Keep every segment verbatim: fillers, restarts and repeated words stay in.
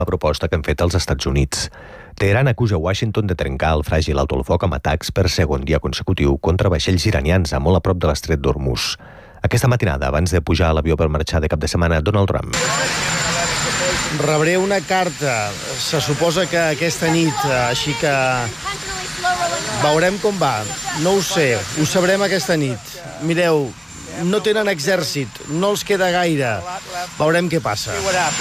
la proposta que han fet els Estats Units. Teheran acusa Washington de trencar el fràgil alto el foc amb atacs per segon dia consecutiu contra vaixells iranians a molt a prop de l'estret d'Hormuz. Aquesta matinada, abans de pujar a l'avió per marxar de cap de setmana, Donald Trump. Rebré una carta, se suposa que aquesta nit, així que veurem com va. No ho sé, ho sabrem aquesta nit. Mireu, no tenen exèrcit, no els queda gaire. Veurem què passa.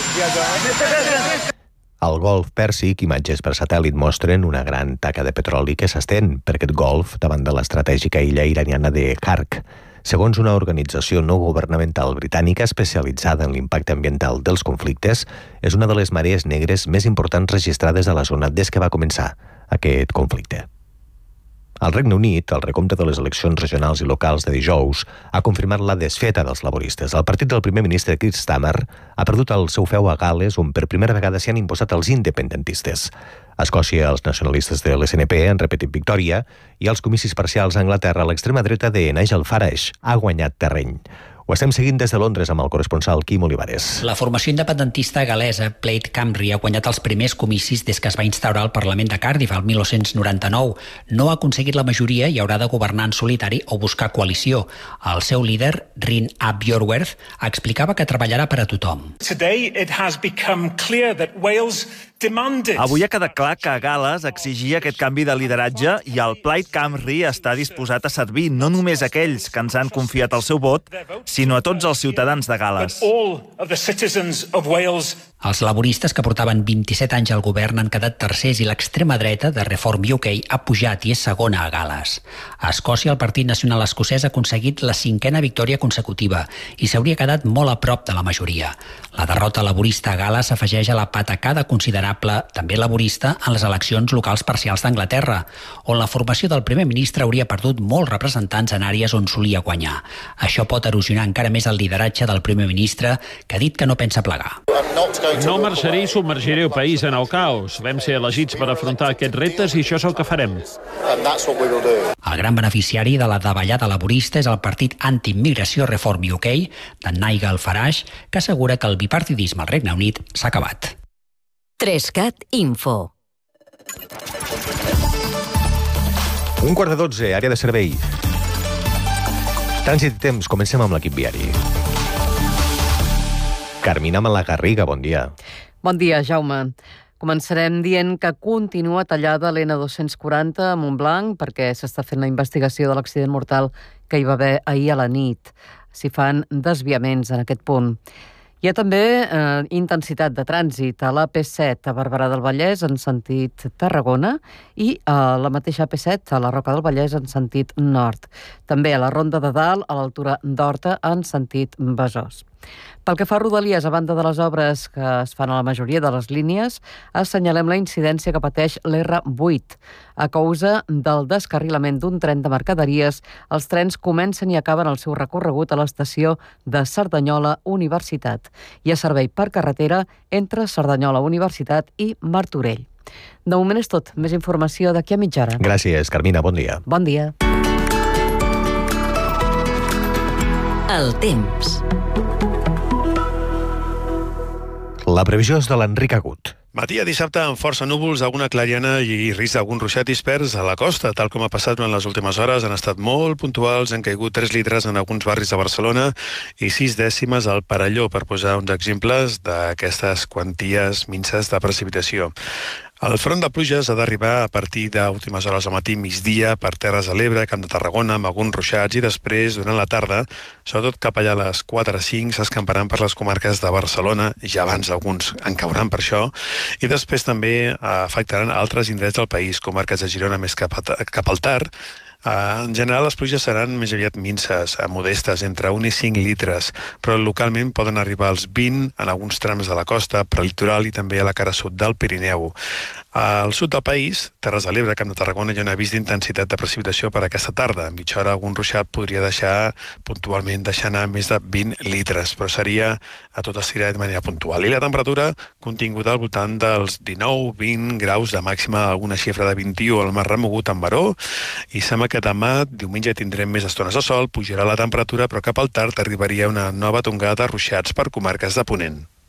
Al Golf Pèrsic, imatges per satèl·lit mostren una gran taca de petroli que s'estén per aquest golf davant de l'estratègica illa iraniana de Kark. Segons una organització no governamental britànica especialitzada en l'impacte ambiental dels conflictes, és una de les marees negres més importants registrades a la zona des que va començar aquest conflicte. Al Regne Unit, el recompte de les eleccions regionals i locals de dijous ha confirmat la desfeta dels laboristes. El partit del primer ministre Keir Starmer ha perdut el seu feu a Gal·les, on per primera vegada s'hi han imposat els independentistes. A Escòcia, els nacionalistes de l'S N P han repetit victòria i als comicis parcials a Anglaterra, l'extrema dreta de Nigel Farage ha guanyat terreny. Ho estem seguint des de Londres amb el corresponsal Quim Olivares. La formació independentista galesa Plaid Cymru ha guanyat els primers comicis des que es va instaurar el Parlament de Cardiff el mil nou-cents noranta-nou. No ha aconseguit la majoria i haurà de governar en solitari o buscar coalició. El seu líder, Rhin ap Iorwerth, explicava que treballarà per a tothom. Today it has become clear that Wales demanded. Avui ha quedat clar que Gal·les exigia aquest canvi de lideratge i el Plaid Cymru està disposat a servir no només aquells que ens han confiat el seu vot, sinó a tots els ciutadans de Gal·les. Els laboristes, que portaven vint-i-set anys al govern, han quedat tercers i l'extrema dreta de Reform U K ha pujat i és segona a Gal·les. A Escòcia, el Partit Nacional Escocès ha aconseguit la cinquena victòria consecutiva i s'hauria quedat molt a prop de la majoria. La derrota laborista a Gal·les s'afegeix a la patacada considerable, també laborista, en les eleccions locals parcials d'Anglaterra, on la formació del primer ministre hauria perdut molts representants en àrees on solia guanyar. Això pot erosionar encara més el lideratge del primer ministre, que ha dit que no pensa plegar. No marxaré i submergiré el país en el caos. Vam ser elegits per afrontar aquests reptes i això és el que farem. El gran beneficiari de la davallada laborista és el partit anti-immigració Reform U K, de Nigel Farage, que assegura que el bipartidisme al Regne Unit s'ha acabat. tres cat Info. Un quart de dotze, àrea de servei. Trànsit i temps, comencem amb l'equip viari. Carmina Malagarriga, bon dia. Bon dia, Jaume. Començarem dient que continua tallada l'N dos-cents quaranta a Montblanc perquè s'està fent la investigació de l'accident mortal que hi va haver ahir a la nit. S'hi fan desviaments en aquest punt. Hi ha també eh, intensitat de trànsit a la A P set a Barberà del Vallès en sentit Tarragona i a la mateixa A P set a la Roca del Vallès en sentit nord. També a la Ronda de Dalt a l'altura d'Horta en sentit Besòs. Pel que fa a Rodalies, a banda de les obres que es fan a la majoria de les línies, assenyalem la incidència que pateix l'R vuit. A causa del descarrilament d'un tren de mercaderies, els trens comencen i acaben el seu recorregut a l'estació de Cerdanyola Universitat. Hi ha servei per carretera entre Cerdanyola Universitat i Martorell. De moment és tot. Més informació d'aquí a mitja hora. Gràcies, Carmina. Bon dia. Bon dia. El temps. La previsió és de l'Enric Agut. Matí a dissabte amb força núvols, alguna clariana i risc d'algun ruixat dispers a la costa. Tal com ha passat durant les últimes hores, han estat molt puntuals, han caigut tres litres en alguns barris de Barcelona i sis dècimes al Perelló, per posar uns exemples d'aquestes quanties minses de precipitació. El front de pluges ha d'arribar a partir d'últimes hores al matí, migdia, per Terres de l'Ebre, Camp de Tarragona, amb alguns ruixats, i després, durant la tarda, sobretot cap allà a les quatre a cinc, s'escamparan per les comarques de Barcelona, ja abans alguns en cauran per això, i després també afectaran altres indrets del país, comarques de Girona més cap, a, cap al Tard. Uh, en general, les pluges seran més aviat minces, uh, modestes, entre un i cinc litres, però localment poden arribar als vint en alguns trams de la costa, prelitoral i també a la cara sud del Pirineu. Uh, al sud del país, Terres de l'Ebre, Camp de Tarragona, hi ha un avís d'intensitat de precipitació per aquesta tarda. En mitja hora algun ruixat podria deixar, puntualment, deixar anar més de vint litres, però seria a tot estirar de manera puntual. I la temperatura continguda al voltant dels dinou vint graus de màxima, alguna xifra de vint-i-u al Mar Remogut en Baró, i sembla que demà, diumenge, tindrem més estones de sol, pujarà la temperatura, però cap al tard arribaria una nova tongada de ruixats per comarques de Ponent.